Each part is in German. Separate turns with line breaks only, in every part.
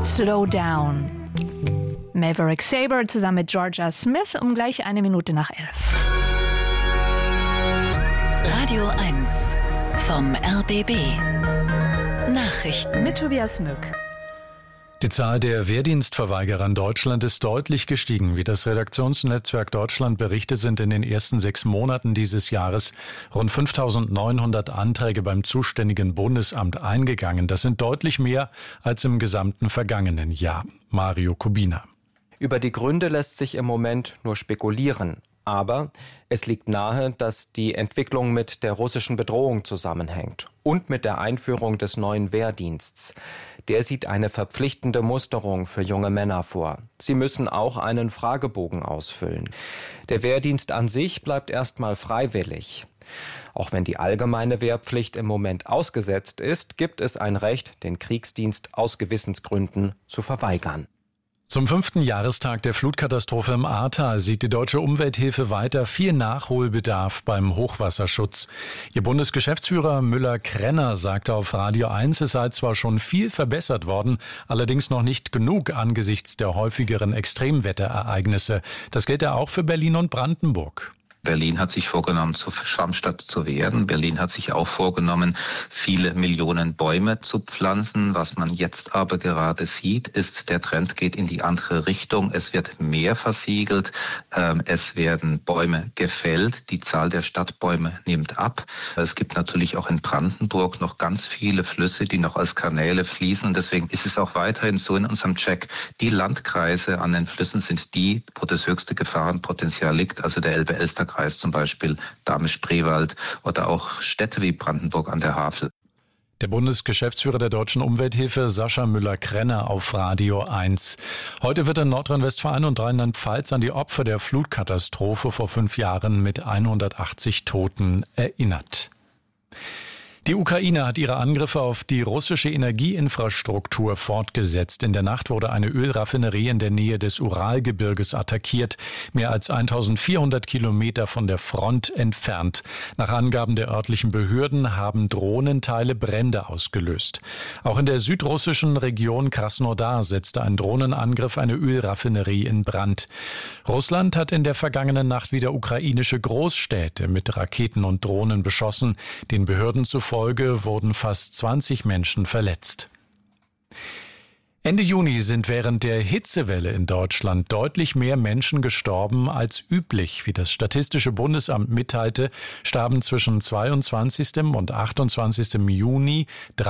Slow Down. Maverick Sabre zusammen mit Georgia Smith um gleich 11:01.
Radio 1 vom RBB. Nachrichten
mit Tobias Mück.
Die Zahl der Wehrdienstverweigerer in Deutschland ist deutlich gestiegen. Wie das Redaktionsnetzwerk Deutschland berichtet, sind in den ersten 6 Monaten dieses Jahres rund 5.900 Anträge beim zuständigen Bundesamt eingegangen. Das sind deutlich mehr als im gesamten vergangenen Jahr. Mario Kubina.
Über die Gründe lässt sich im Moment nur spekulieren. Aber es liegt nahe, dass die Entwicklung mit der russischen Bedrohung zusammenhängt und mit der Einführung des neuen Wehrdienstes. Der sieht eine verpflichtende Musterung für junge Männer vor. Sie müssen auch einen Fragebogen ausfüllen. Der Wehrdienst an sich bleibt erstmal freiwillig. Auch wenn die allgemeine Wehrpflicht im Moment ausgesetzt ist, gibt es ein Recht, den Kriegsdienst aus Gewissensgründen zu verweigern.
Zum 5. Jahrestag der Flutkatastrophe im Ahrtal sieht die Deutsche Umwelthilfe weiter viel Nachholbedarf beim Hochwasserschutz. Ihr Bundesgeschäftsführer Müller-Krenner sagte auf Radio 1, es sei zwar schon viel verbessert worden, allerdings noch nicht genug angesichts der häufigeren Extremwetterereignisse. Das gilt ja auch für Berlin und Brandenburg.
Berlin hat sich vorgenommen, zur Schwammstadt zu werden. Berlin hat sich auch vorgenommen, viele Millionen Bäume zu pflanzen. Was man jetzt aber gerade sieht, ist, der Trend geht in die andere Richtung. Es wird mehr versiegelt, es werden Bäume gefällt. Die Zahl der Stadtbäume nimmt ab. Es gibt natürlich auch in Brandenburg noch ganz viele Flüsse, die noch als Kanäle fließen. Und deswegen ist es auch weiterhin so in unserem Check, die Landkreise an den Flüssen sind die, wo das höchste Gefahrenpotenzial liegt. Also der Elbe-Elster-Kreis zum Beispiel, Dahme-Spreewald oder auch Städte wie Brandenburg an der Havel.
Der Bundesgeschäftsführer der Deutschen Umwelthilfe, Sascha Müller-Krenner, auf Radio 1. Heute wird in Nordrhein-Westfalen und Rheinland-Pfalz an die Opfer der Flutkatastrophe vor 5 Jahren mit 180 Toten erinnert. Die Ukraine hat ihre Angriffe auf die russische Energieinfrastruktur fortgesetzt. In der Nacht wurde eine Ölraffinerie in der Nähe des Uralgebirges attackiert, mehr als 1400 Kilometer von der Front entfernt. Nach Angaben der örtlichen Behörden haben Drohnenteile Brände ausgelöst. Auch in der südrussischen Region Krasnodar setzte ein Drohnenangriff eine Ölraffinerie in Brand. Russland hat in der vergangenen Nacht wieder ukrainische Großstädte mit Raketen und Drohnen beschossen. Den Behörden zufolge wurden fast 20 Menschen verletzt. Ende Juni sind während der Hitzewelle in Deutschland deutlich mehr Menschen gestorben als üblich. Wie das Statistische Bundesamt mitteilte, starben zwischen 22. und 28. Juni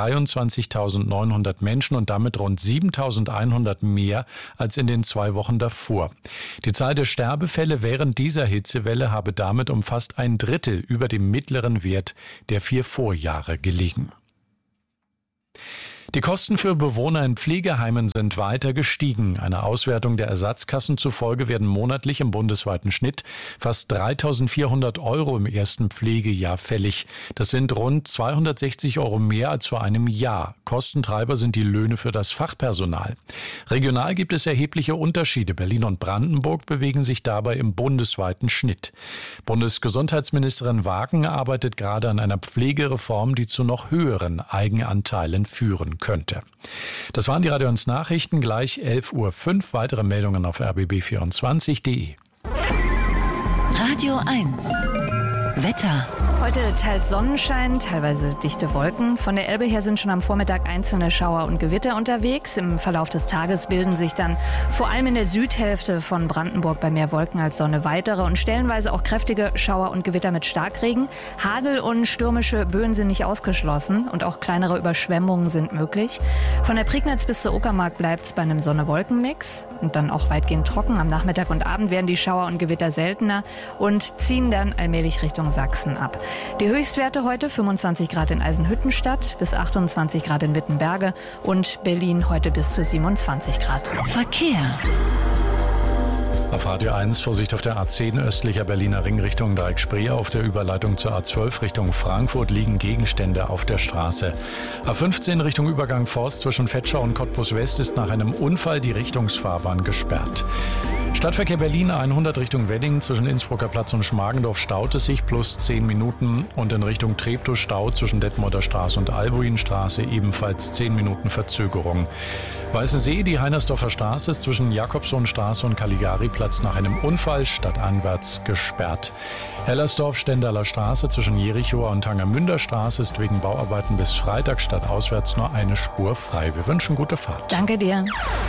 23.900 Menschen und damit rund 7.100 mehr als in den 2 Wochen davor. Die Zahl der Sterbefälle während dieser Hitzewelle habe damit um fast 1/3 über dem mittleren Wert der 4 Vorjahre gelegen. Die Kosten für Bewohner in Pflegeheimen sind weiter gestiegen. Einer Auswertung der Ersatzkassen zufolge werden monatlich im bundesweiten Schnitt fast 3.400 € im ersten Pflegejahr fällig. Das sind rund 260 € mehr als vor einem Jahr. Kostentreiber sind die Löhne für das Fachpersonal. Regional gibt es erhebliche Unterschiede. Berlin und Brandenburg bewegen sich dabei im bundesweiten Schnitt. Bundesgesundheitsministerin Wagen arbeitet gerade an einer Pflegereform, die zu noch höheren Eigenanteilen führen könnte. Das waren die Radio 1 Nachrichten, gleich 11:05 Uhr. Weitere Meldungen auf rbb24.de.
Radio 1 Wetter.
Heute teils Sonnenschein, teilweise dichte Wolken. Von der Elbe her sind schon am Vormittag einzelne Schauer und Gewitter unterwegs. Im Verlauf des Tages bilden sich dann vor allem in der Südhälfte von Brandenburg bei mehr Wolken als Sonne weitere und stellenweise auch kräftige Schauer und Gewitter mit Starkregen. Hagel und stürmische Böen sind nicht ausgeschlossen und auch kleinere Überschwemmungen sind möglich. Von der Prignitz bis zur Uckermark bleibt es bei einem Sonne-Wolken-Mix und dann auch weitgehend trocken. Am Nachmittag und Abend werden die Schauer und Gewitter seltener und ziehen dann allmählich Richtung Sachsen ab. Die Höchstwerte heute 25 Grad in Eisenhüttenstadt, bis 28 Grad in Wittenberge und Berlin heute bis zu 27 Grad.
Verkehr.
Auf Radio 1 Vorsicht auf der A10 östlicher Berliner Ring Richtung Dreieck-Spree. Auf der Überleitung zur A12 Richtung Frankfurt liegen Gegenstände auf der Straße. A15 Richtung Übergang Forst zwischen Vetschau und Cottbus West ist nach einem Unfall die Richtungsfahrbahn gesperrt. Stadtverkehr Berlin 100 Richtung Wedding zwischen Innsbrucker Platz und Schmargendorf staut es sich plus 10 Minuten und in Richtung Treptow Stau zwischen Detmolder Straße und Albuinstraße ebenfalls 10 Minuten Verzögerung. Weiße See, die Heinersdorfer Straße ist zwischen Jakobsohnstraße und Caligari-Platz nach einem Unfall stadteinwärts gesperrt. Hellersdorf Stendaler Straße zwischen Jerichower und Tangermünder Straße ist wegen Bauarbeiten bis Freitag stadtauswärts nur eine Spur frei. Wir wünschen gute Fahrt.
Danke dir.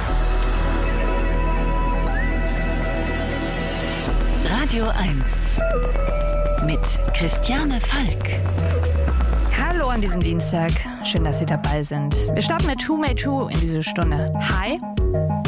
Radio 1 mit Christiane Falk.
Hallo an diesem Dienstag. Schön, dass Sie dabei sind. Wir starten mit Who Made Who in diese Stunde. Hi.